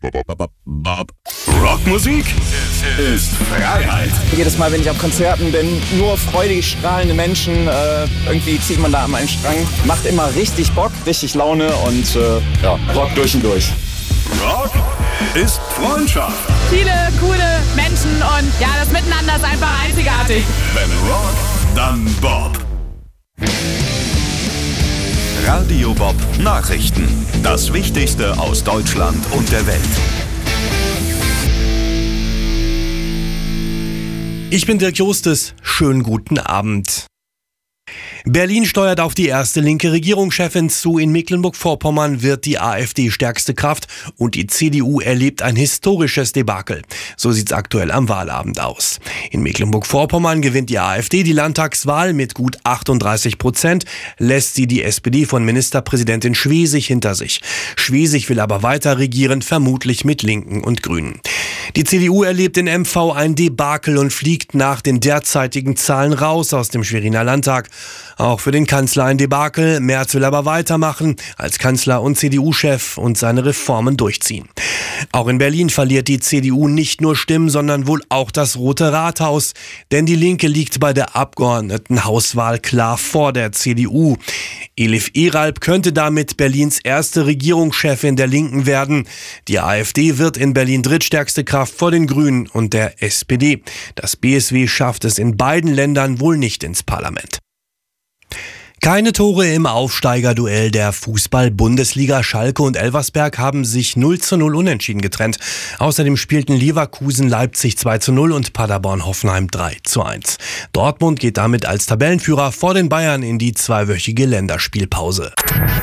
Rockmusik ist Freiheit. Jedes Mal, wenn ich auf Konzerten bin, nur freudig strahlende Menschen. Irgendwie zieht man da an meinen Strang. Macht immer richtig Bock, richtig Laune und Rock durch und durch. Rock ist Freundschaft. Viele coole Menschen und ja, das Miteinander ist einfach einzigartig. Wenn Rock, dann Bob. Radio Bob Nachrichten. Das Wichtigste aus Deutschland und der Welt. Ich bin Dirk Justus. Schönen guten Abend. Berlin steuert auf die erste linke Regierungschefin zu. In Mecklenburg-Vorpommern wird die AfD stärkste Kraft und die CDU erlebt ein historisches Debakel. So sieht's aktuell am Wahlabend aus. In Mecklenburg-Vorpommern gewinnt die AfD die Landtagswahl mit gut 38%, lässt sie die SPD von Ministerpräsidentin Schwesig hinter sich. Schwesig will aber weiter regieren, vermutlich mit Linken und Grünen. Die CDU erlebt in MV ein Debakel und fliegt nach den derzeitigen Zahlen raus aus dem Schweriner Landtag. Auch für den Kanzler ein Debakel. Merz will aber weitermachen als Kanzler und CDU-Chef und seine Reformen durchziehen. Auch in Berlin verliert die CDU nicht nur Stimmen, sondern wohl auch das Rote Rathaus. Denn die Linke liegt bei der Abgeordnetenhauswahl klar vor der CDU. Elif Eralp könnte damit Berlins erste Regierungschefin der Linken werden. Die AfD wird in Berlin drittstärkste Kraft vor den Grünen und der SPD. Das BSW schafft es in beiden Ländern wohl nicht ins Parlament. Keine Tore im Aufsteigerduell der Fußball-Bundesliga. Schalke und Elversberg haben sich 0:0 unentschieden getrennt. Außerdem spielten Leverkusen Leipzig 2:0 und Paderborn Hoffenheim 3:1. Dortmund geht damit als Tabellenführer vor den Bayern in die zweiwöchige Länderspielpause.